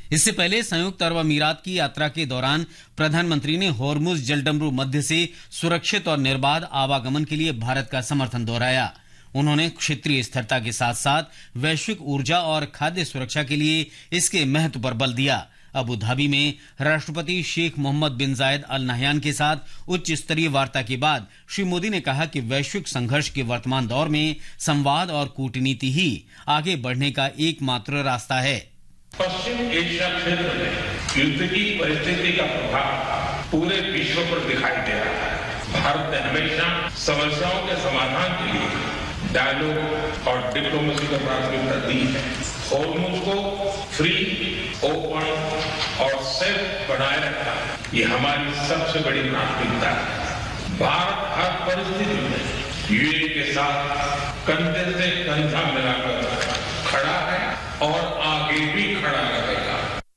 इससे पहले संयुक्त अरब अमीरात की यात्रा के दौरान प्रधानमंत्री ने होर्मुज जलडमरू मध्य से सुरक्षित और निर्बाध आवागमन के लिए भारत का समर्थन दोहराया। उन्होंने क्षेत्रीय स्थिरता के साथ साथ वैश्विक ऊर्जा और खाद्य सुरक्षा के लिए इसके महत्व पर बल दिया। अबू धाबी में राष्ट्रपति शेख मोहम्मद बिन जायद अल नहयान के साथ उच्च स्तरीय वार्ता के बाद श्री मोदी ने कहा कि वैश्विक संघर्ष के वर्तमान दौर में संवाद और कूटनीति ही आगे बढ़ने का एकमात्र रास्ता है। पश्चिम एशिया क्षेत्र में युद्ध की परिस्थिति का प्रभाव पूरे विश्व पर दिखाई दे रहा है। भारत ने हमेशा समस्याओं के समाधान के लिए डायलॉग और डिप्लोमेसी को प्राथमिकता दी है। होर्मुज को फ्री, ओपन और सेफ बनाए रखना ये हमारी सबसे बड़ी प्राथमिकता है। भारत हर परिस्थिति में यूएई के साथ कंधे से कंधा मिलाकर खड़ा है और आगे भी खड़ा रहेगा।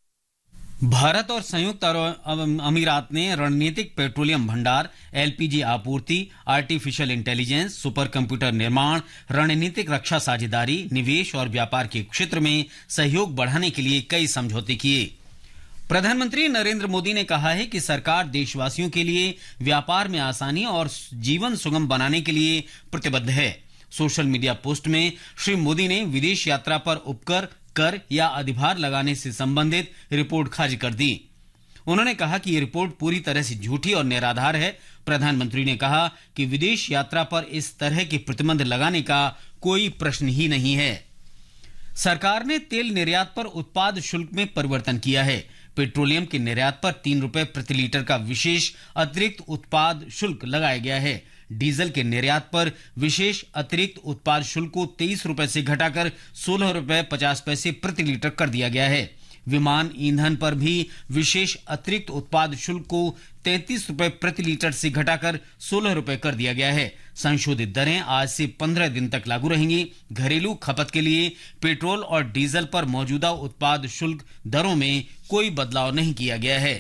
भारत और संयुक्त अरब अमीरात ने रणनीतिक पेट्रोलियम भंडार, एलपीजी आपूर्ति, आर्टिफिशियल इंटेलिजेंस, सुपर कंप्यूटर निर्माण, रणनीतिक रक्षा साझेदारी, निवेश और व्यापार के क्षेत्र में सहयोग बढ़ाने के लिए कई समझौते किए। प्रधानमंत्री नरेंद्र मोदी ने कहा है कि सरकार देशवासियों के लिए व्यापार में आसानी और जीवन सुगम बनाने के लिए प्रतिबद्ध है। सोशल मीडिया पोस्ट में श्री मोदी ने विदेश यात्रा पर उपकर, कर या अधिभार लगाने से संबंधित रिपोर्ट खारिज कर दी। उन्होंने कहा कि ये रिपोर्ट पूरी तरह से झूठी और निराधार है। प्रधानमंत्री ने कहा कि विदेश यात्रा पर इस तरह के प्रतिबंध लगाने का कोई प्रश्न ही नहीं है। सरकार ने तेल निर्यात पर उत्पाद शुल्क में परिवर्तन किया है। पेट्रोलियम के निर्यात पर 3 रुपए प्रति लीटर का विशेष अतिरिक्त उत्पाद शुल्क लगाया गया है। डीजल के निर्यात पर विशेष अतिरिक्त उत्पाद शुल्क को 23 रुपए से घटाकर 16 रुपए 50 पैसे प्रति लीटर कर दिया गया है। विमान ईंधन पर भी विशेष अतिरिक्त उत्पाद शुल्क को 33 रुपए प्रति लीटर से घटाकर 16 रुपए कर दिया गया है। संशोधित दरें आज से 15 दिन तक लागू रहेंगी। घरेलू खपत के लिए पेट्रोल और डीजल पर मौजूदा उत्पाद शुल्क दरों में कोई बदलाव नहीं किया गया है।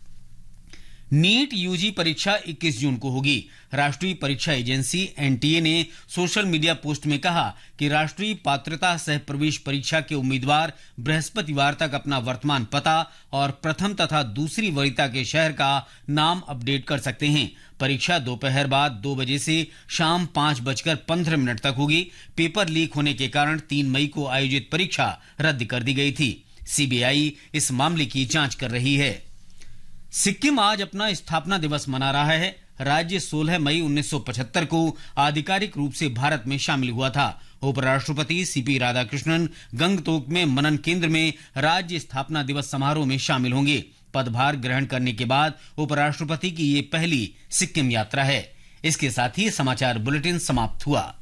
नीट यूजी परीक्षा 21 जून को होगी। राष्ट्रीय परीक्षा एजेंसी एनटीए ने सोशल मीडिया पोस्ट में कहा कि राष्ट्रीय पात्रता सह प्रवेश परीक्षा के उम्मीदवार बृहस्पतिवार तक अपना वर्तमान पता और प्रथम तथा दूसरी वरीयता के शहर का नाम अपडेट कर सकते हैं। परीक्षा दोपहर बाद 2 बजे से शाम 5:15 तक होगी। पेपर लीक होने के कारण 3 मई को आयोजित परीक्षा रद्द कर दी गई थी। सीबीआई इस मामले की जांच कर रही है। सिक्किम आज अपना स्थापना दिवस मना रहा है। राज्य 16 मई 1975 को आधिकारिक रूप से भारत में शामिल हुआ था। उपराष्ट्रपति सीपी राधाकृष्णन गंगतोक में मनन केंद्र में राज्य स्थापना दिवस समारोह में शामिल होंगे। पदभार ग्रहण करने के बाद उपराष्ट्रपति की ये पहली सिक्किम यात्रा है। इसके साथ ही समाचार बुलेटिन समाप्त हुआ।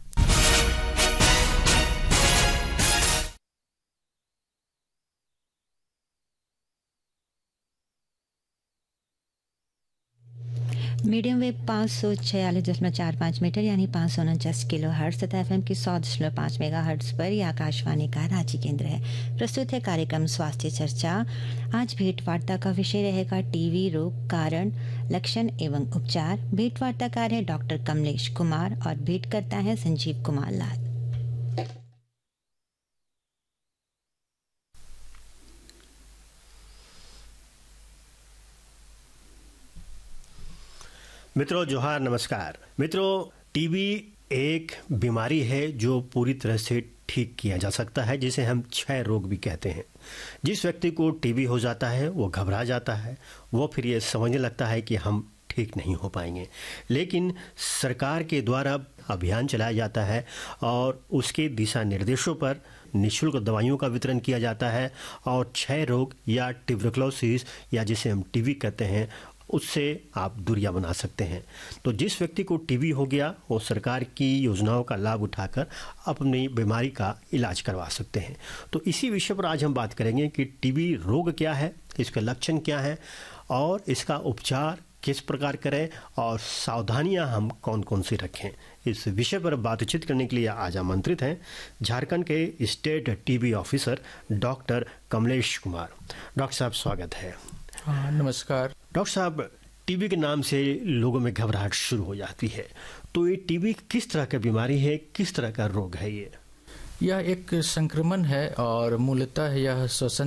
मीडियम वेव 546.45 मीटर यानी 549 किलो हर्ट्ज तथा एफएम की 100.5 मेगा हर्ट्ज पर यह आकाशवाणी का रांची केंद्र है। प्रस्तुत है कार्यक्रम स्वास्थ्य चर्चा। आज भेंट वार्ता का विषय रहेगा टीबी रोग, कारण, लक्षण एवं उपचार। भेंट वार्ताकार है डॉक्टर कमलेश कुमार और भेंट करता है संजीव कुमार लाल। मित्रों जोहार, नमस्कार। मित्रों, टीबी एक बीमारी है जो पूरी तरह से ठीक किया जा सकता है, जिसे हम क्षय रोग भी कहते हैं। जिस व्यक्ति को टीबी हो जाता है वो घबरा जाता है, वो फिर ये समझने लगता है कि हम ठीक नहीं हो पाएंगे। लेकिन सरकार के द्वारा अभियान चलाया जाता है और उसके दिशा निर्देशों पर निःशुल्क दवाइयों का वितरण किया जाता है और क्षय रोग या ट्यूबरकुलोसिस या जिसे हम टीबी कहते हैं उससे आप दूरियां बना सकते हैं। तो जिस व्यक्ति को टीबी हो गया वो सरकार की योजनाओं का लाभ उठाकर अपनी बीमारी का इलाज करवा सकते हैं। तो इसी विषय पर आज हम बात करेंगे कि टीबी रोग क्या है, इसके लक्षण क्या हैं और इसका उपचार किस प्रकार करें और सावधानियां हम कौन कौन सी रखें। इस विषय पर बातचीत करने के लिए आज आमंत्रित हैं झारखंड के state TB officer doctor Kamlesh Kumar. Doctor साहब, स्वागत है। नमस्कार। डॉक्टर साहब, टीबी के नाम से लोगों में घबराहट शुरू हो जाती है, तो ये टीबी किस तरह की बीमारी है, किस तरह का रोग है? ये यह एक संक्रमण है और मूलतः यह श्वसन